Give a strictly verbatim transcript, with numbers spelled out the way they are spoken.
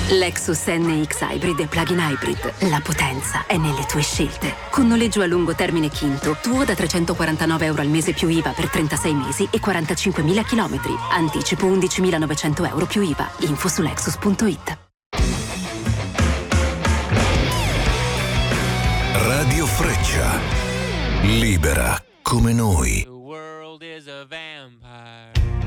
Lexus N X Hybrid e Plug-in Hybrid. La potenza è nelle tue scelte. Con noleggio a lungo termine Quinto, tuo da trecentoquarantanove euro al mese più I V A per trentasei mesi e quarantacinquemila chilometri. Anticipo undicimilanovecento euro più I V A. Info su lexus punto it. Radio Freccia. Libera come noi. The world is a vampire.